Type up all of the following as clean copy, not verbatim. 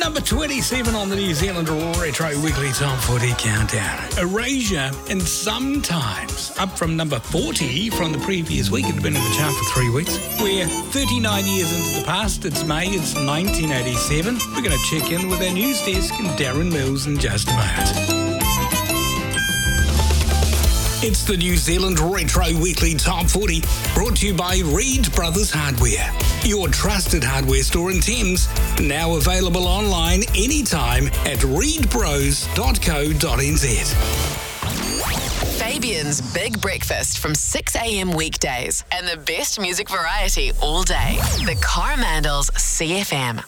Number 27 on the New Zealand Retro Weekly Top 40 Countdown. Erasure and Sometimes, up from number 40 from the previous week. It had been in the chart for 3 weeks. We're 39 years into the past. It's May, it's 1987. We're going to check in with our news desk and Darren Mills in just a moment. It's the New Zealand Retro Weekly Top 40, brought to you by Reed Brothers Hardware, your trusted hardware store in Thames, now available online anytime at reedbros.co.nz. Fabian's Big Breakfast from 6 a.m. weekdays and the best music variety all day. The Coromandels CFM.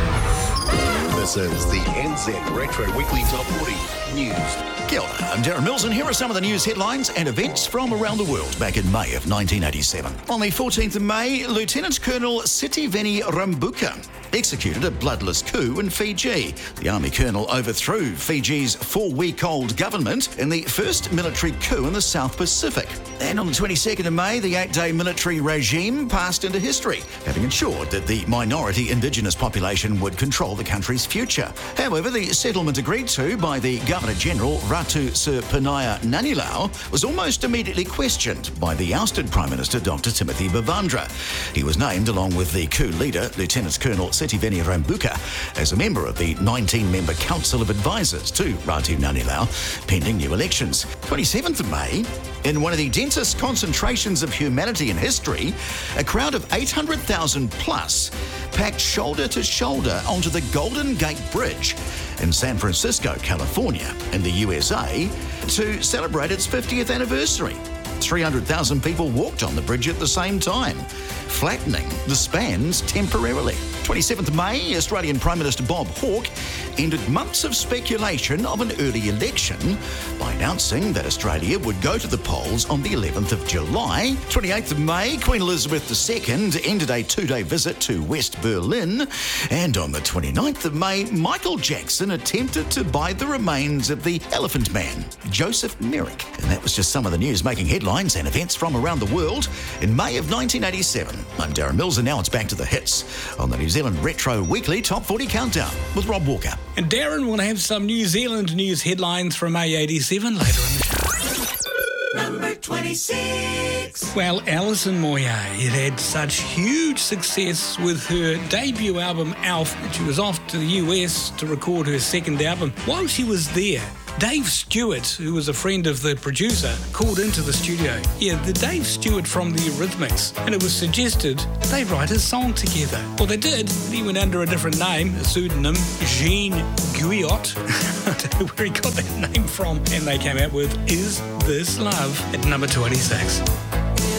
This is the NZ Retro Weekly Top 40 News. Kia ora, I'm Darren Mills, and here are some of the news headlines and events from around the world back in May of 1987. On the 14th of May, Lieutenant Colonel Sitiveni Rabuka executed a bloodless coup in Fiji. The army colonel overthrew Fiji's 4-week-old government in the first military coup in the South Pacific. And on the 22nd of May, the 8-day military regime passed into history, having ensured that the minority indigenous population would control the country's future. However, the settlement agreed to by the Governor-General Ratu Sir Penaya Nanilau was almost immediately questioned by the ousted Prime Minister Dr. Timothy Bavandra. He was named, along with the coup leader, Lieutenant Colonel Sitiveni Rabuka, as a member of the 19-member Council of Advisors to Ratu Nanilau, pending new elections. 27th of May, in one of the densest concentrations of humanity in history, a crowd of 800,000 plus packed shoulder to shoulder onto the Golden Gate Bridge in San Francisco, California, in the USA, to celebrate its 50th anniversary. 300,000 people walked on the bridge at the same time, flattening the spans temporarily. 27th of May, Australian Prime Minister Bob Hawke ended months of speculation of an early election by announcing that Australia would go to the polls on the 11th of July. 28th of May, Queen Elizabeth II ended a 2-day visit to West Berlin. And on the 29th of May, Michael Jackson attempted to buy the remains of the Elephant Man, Joseph Merrick. And that was just some of the news making headlines and events from around the world in May of 1987. I'm Darren Mills, and now it's back to the hits on the New Zealand Retro Weekly Top 40 Countdown with Rob Walker. And Darren will have some New Zealand news headlines from May 87 later in the show. Number 26. Well, Alison Moyet had such huge success with her debut album, Alf, that she was off to the US to record her second album. While she was there, Dave Stewart, who was a friend of the producer, called into the studio. Yeah, the Dave Stewart from the Eurythmics. And it was suggested they write a song together. Well, they did. He went under a different name, a pseudonym, Jean Guyot. I don't know where he got that name from. And they came out with Is This Love at number 26.